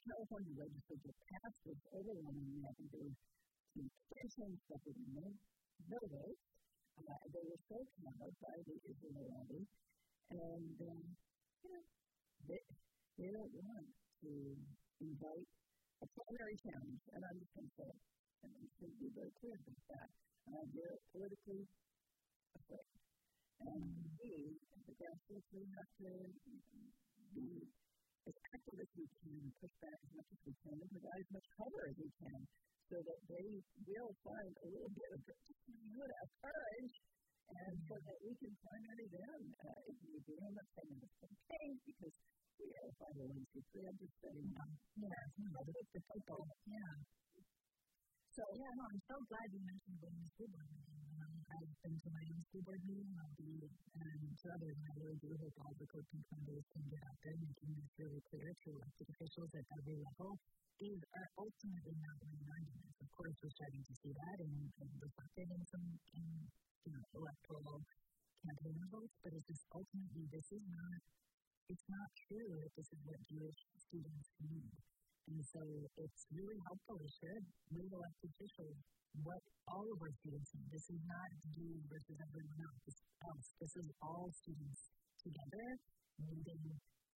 California legislature passed this overwhelmingly. I think there were some petitions, but there were no votes. They were so cowed by the Israeli, and they don't want to invite a primary challenge, and I'm just going to say, and I'm just going to be very clear about that. They're politically afraid. And we, as the grassroots, we have to be as active as we can, push back as much as we can, and provide as much cover as we can, so that they will find a little bit of courage, and so that we can primary them if we do. I'm not saying it's okay, because we are 501c3. I'm just saying, it's the people. Yeah. So, I'm so glad you mentioned going to school board meeting. I've been to my own school board meeting, I'll be to others, and I really do hope all the code pink members can get out there, making this really clear to elected officials at every level. These are ultimately not winning arguments. Of course, we're starting to see that and reflected in some electoral campaign results, but it's just ultimately it's not true that this is what Jewish students need. And so it's really helpful to share with elected officials what all of our students need. This is not Jews versus everyone else. This is all students together needing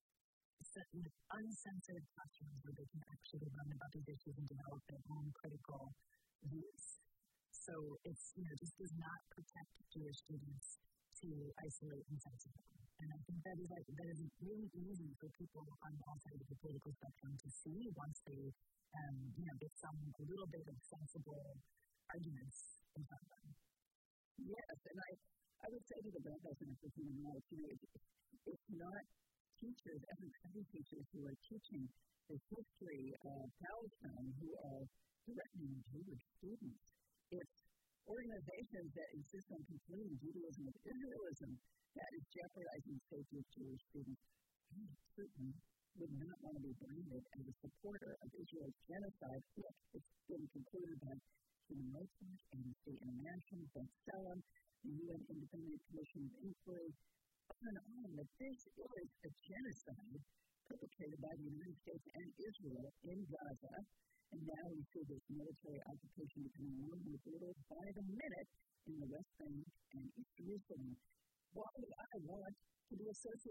uncensored classrooms where they can actually learn about these issues and develop their own critical views. So it's, just does not protect Jewish students to isolate and censor them. And I think that is really easy for people on all sides of the political spectrum to see once they, get a little bit of sensible arguments in front of them. Yes, and I would say to the Black Center for Human Rights, it's not teachers, every teachers who are teaching the history of Palestine who are threatening Jewish students. It's organizations that insist on conflating Judaism with Israelism that is jeopardizing the safety of Jewish students. I certainly would not want to be branded as a supporter of Israel's genocide. Look, it's been concluded by Human Rights Watch, Amnesty International, B'Tselem, the UN Independent Commission of Inquiry, on that this is a genocide perpetrated by the United States and Israel in Gaza, and now we see this military occupation becoming more and more brutal by the minute in the West Bank and East Jerusalem. Why would I want to be associated